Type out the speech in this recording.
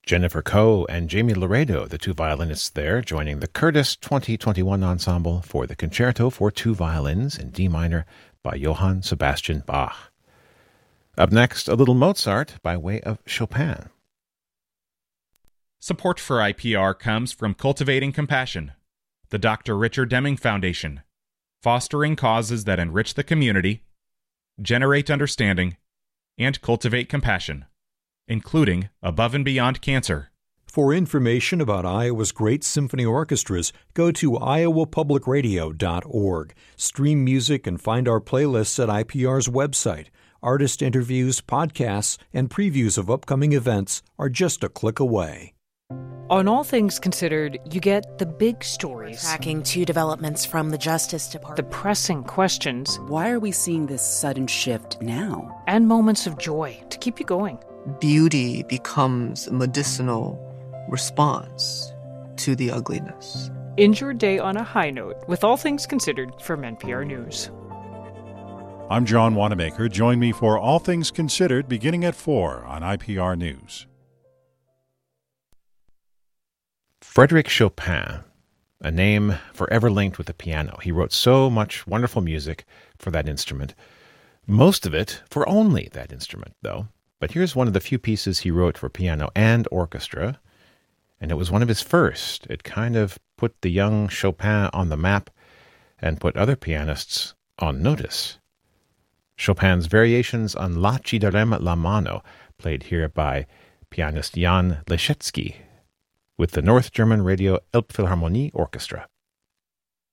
Jennifer Coe and Jamie Laredo, the two violinists there, joining the Curtis 2021 Ensemble for the Concerto for Two Violins in D minor by Johann Sebastian Bach. Up next, a little Mozart by way of Chopin. Support for IPR comes from Cultivating Compassion, the Dr. Richard Deming Foundation, fostering causes that enrich the community, generate understanding, and cultivate compassion, including Above and Beyond Cancer. For information about Iowa's great symphony orchestras, go to iowapublicradio.org. Stream music and find our playlists at IPR's website. Artist interviews, podcasts, and previews of upcoming events are just a click away. On All Things Considered, you get the big stories. Tracking two developments from the Justice Department. The pressing questions. Why are we seeing this sudden shift now? And moments of joy to keep you going. Beauty becomes a medicinal response to the ugliness. End your day on a high note with All Things Considered from NPR News. I'm John Wanamaker. Join me for All Things Considered beginning at 4 on IPR News. Frédéric Chopin, a name forever linked with the piano. He wrote so much wonderful music for that instrument. Most of it for only that instrument, though. But here's one of the few pieces he wrote for piano and orchestra, and it was one of his first. It kind of put the young Chopin on the map and put other pianists on notice. Chopin's Variations on La ci darem la mano, played here by pianist Jan Leschetski, with the North German Radio Elbphilharmonie Orchestra.